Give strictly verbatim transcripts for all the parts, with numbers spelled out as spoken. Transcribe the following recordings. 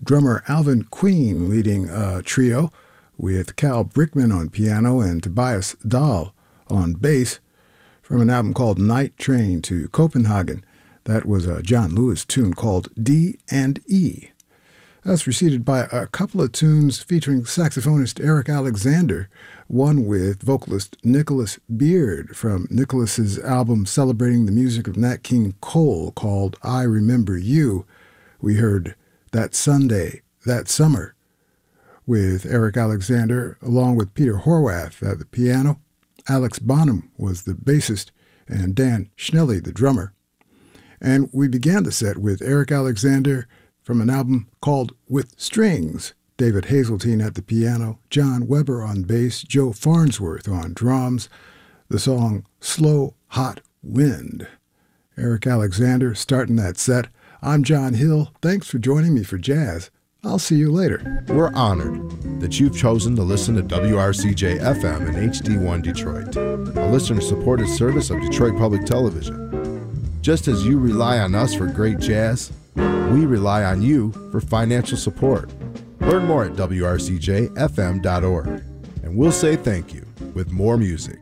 drummer Alvin Queen leading a trio with Cal Brickman on piano and Tobias Dahl on bass from an album called Night Train to Copenhagen. That was a John Lewis tune called D and E. That's preceded by a couple of tunes featuring saxophonist Eric Alexander, one with vocalist Nicholas Beard from Nicholas's album celebrating the music of Nat King Cole called I Remember You. We heard That Sunday, That Summer with Eric Alexander along with Peter Horwath at the piano. Alex Bonham was the bassist and Dan Schnelly the drummer. And we began the set with Eric Alexander from an album called With Strings. David Hazeltine at the piano, John Weber on bass, Joe Farnsworth on drums. The song Slow Hot Wind. Eric Alexander starting that set. I'm John Hill. Thanks for joining me for jazz. I'll see you later. We're honored that you've chosen to listen to W R C J F M and H D one Detroit, a listener-supported service of Detroit Public Television. Just as you rely on us for great jazz, we rely on you for financial support. Learn more at W R C J F M dot org, and we'll say thank you with more music.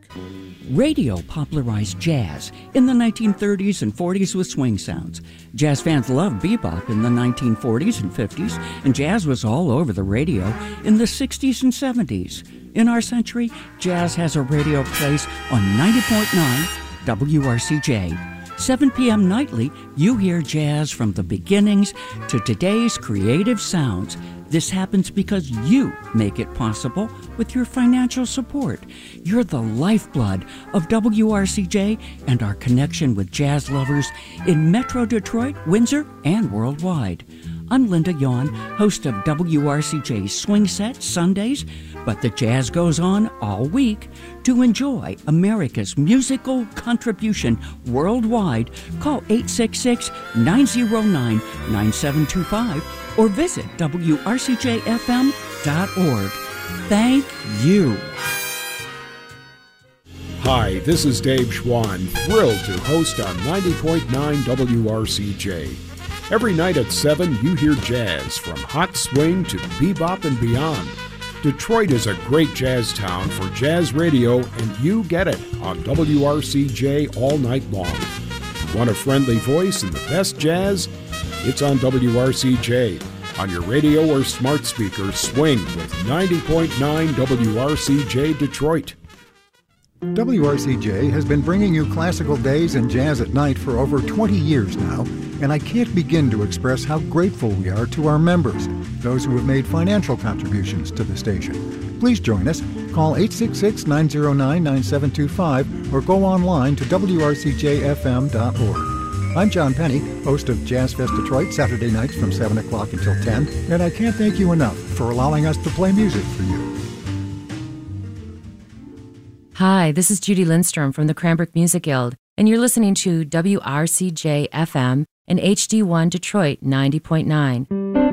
Radio popularized jazz in the nineteen thirties and forties with swing sounds. Jazz fans loved bebop in the nineteen forties and fifties, and jazz was all over the radio in the sixties and seventies. In our century, jazz has a radio place on ninety point nine W R C J. seven p.m. nightly, you hear jazz from the beginnings to today's creative sounds. This happens because you make it possible with your financial support. You're the lifeblood of W R C J and our connection with jazz lovers in Metro Detroit, Windsor, and worldwide. I'm Linda Yawn, host of W R C J's Swing Set Sundays, but the jazz goes on all week. To enjoy America's musical contribution worldwide, call eight six six, nine zero nine, nine seven two five or visit W R C J F M dot org. Thank you. Hi, this is Dave Schwann, thrilled to host on ninety point nine W R C J. Every night at seven, you hear jazz from hot swing to bebop and beyond. Detroit is a great jazz town for jazz radio, and you get it on W R C J all night long. Want a friendly voice and the best jazz? It's on W R C J. On your radio or smart speaker, swing with ninety point nine W R C J Detroit. W R C J has been bringing you classical days and jazz at night for over twenty years now, and I can't begin to express how grateful we are to our members, those who have made financial contributions to the station. Please join us. Call eight six six, nine zero nine, nine seven two five or go online to W R C J F M dot org. I'm John Penny, host of Jazz Fest Detroit, Saturday nights from seven o'clock until ten, and I can't thank you enough for allowing us to play music for you. Hi, this is Judy Lindstrom from the Cranbrook Music Guild, and you're listening to W R C J F M and H D one Detroit ninety point nine.